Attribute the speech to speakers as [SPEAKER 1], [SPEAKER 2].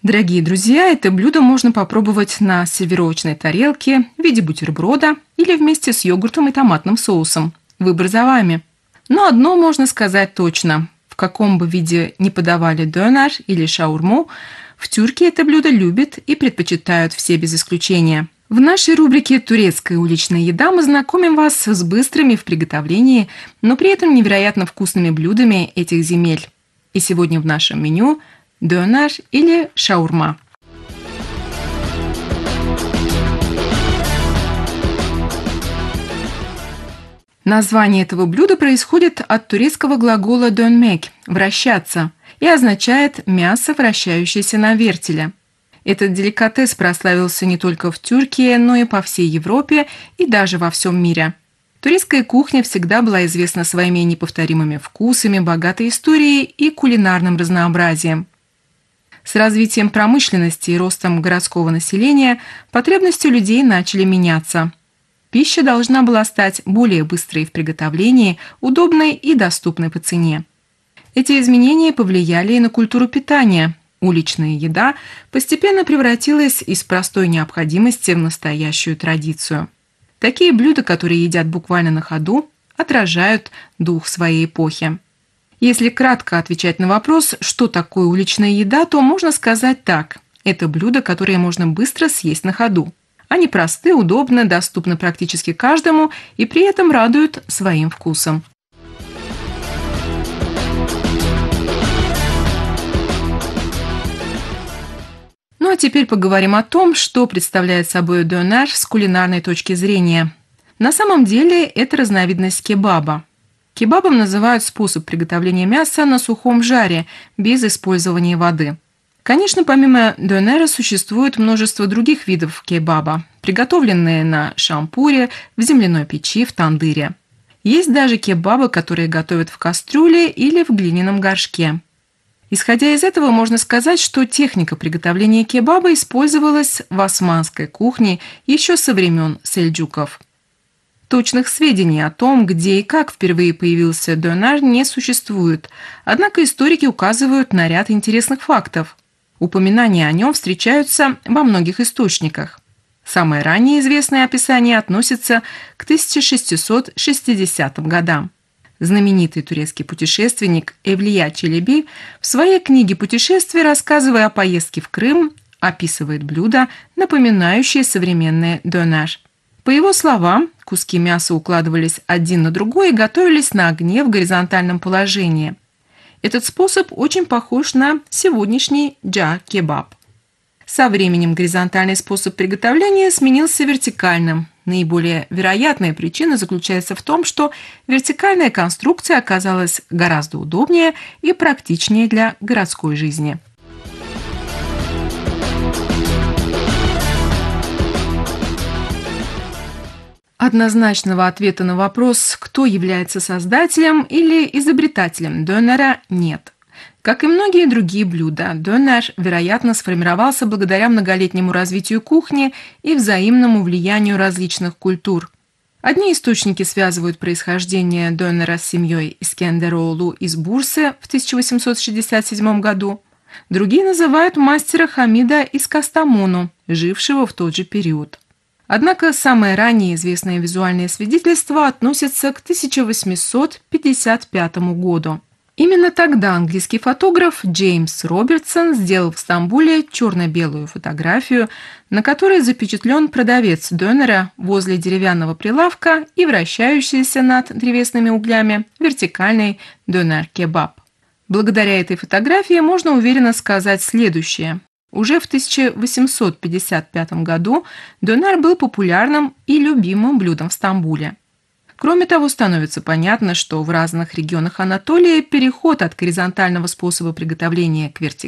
[SPEAKER 1] Дорогие друзья, это блюдо можно попробовать на сервировочной тарелке в виде бутерброда или вместе с йогуртом и томатным соусом. Выбор за вами. Но одно можно сказать точно. В каком бы виде ни подавали дönер или шаурму, в Тюркии это блюдо любят и предпочитают все без исключения. В нашей рубрике «Турецкая уличная еда» мы знакомим вас с быстрыми в приготовлении, но при этом невероятно вкусными блюдами этих земель. И сегодня в нашем меню дönер или шаурма. Название этого блюда происходит от турецкого глагола dönmek – «вращаться» и означает «мясо, вращающееся на вертеле». Этот деликатес прославился не только в Тюркии, но и по всей Европе и даже во всем мире. Турецкая кухня всегда была известна своими неповторимыми вкусами, богатой историей и кулинарным разнообразием. С развитием промышленности и ростом городского населения потребности людей начали меняться. Пища должна была стать более быстрой в приготовлении, удобной и доступной по цене. Эти изменения повлияли и на культуру питания. Уличная еда постепенно превратилась из простой необходимости в настоящую традицию. Такие блюда, которые едят буквально на ходу, отражают дух своей эпохи. Если кратко отвечать на вопрос, что такое уличная еда, то можно сказать так. Это блюда, которые можно быстро съесть на ходу. Они просты, удобны, доступны практически каждому и при этом радуют своим вкусом. Ну а теперь поговорим о том, что представляет собой дönер с кулинарной точки зрения. На самом деле это разновидность кебаба. Кебабом называют способ приготовления мяса на сухом жаре, без использования воды. Конечно, помимо дönера существует множество других видов кебаба, приготовленные на шампуре, в земляной печи, в тандыре. Есть даже кебабы, которые готовят в кастрюле или в глиняном горшке. Исходя из этого, можно сказать, что техника приготовления кебаба использовалась в османской кухне еще со времен сельджуков. Точных сведений о том, где и как впервые появился дönер, не существует, однако историки указывают на ряд интересных фактов. Упоминания о нем встречаются во многих источниках. Самое раннее известное описание относится к 1660 годам. Знаменитый турецкий путешественник Эвлия Челеби в своей книге «Путешествие», рассказывая о поездке в Крым, описывает блюдо, напоминающее современный дönер. По его словам, куски мяса укладывались один на другой и готовились на огне в горизонтальном положении. Этот способ очень похож на сегодняшний джа-кебаб. Со временем горизонтальный способ приготовления сменился вертикальным. Наиболее вероятная причина заключается в том, что вертикальная конструкция оказалась гораздо удобнее и практичнее для городской жизни. Однозначного ответа на вопрос, кто является создателем или изобретателем дönера, нет. Как и многие другие блюда, дönер, вероятно, сформировался благодаря многолетнему развитию кухни и взаимному влиянию различных культур. Одни источники связывают происхождение дönера с семьей Искендероğlu из Бурсы в 1867 году. Другие называют мастера Хамида из Кастамону, жившего в тот же период. Однако самое раннее известное визуальное свидетельство относится к 1855 году. Именно тогда английский фотограф Джеймс Робертсон сделал в Стамбуле черно-белую фотографию, на которой запечатлен продавец дönера возле деревянного прилавка и вращающийся над древесными углями вертикальный дönер-кебаб. Благодаря этой фотографии можно уверенно сказать следующее. Уже в 1855 году дönер был популярным и любимым блюдом в Стамбуле. Кроме того, становится понятно, что в разных регионах Анатолии переход от горизонтального способа приготовления к вертикальному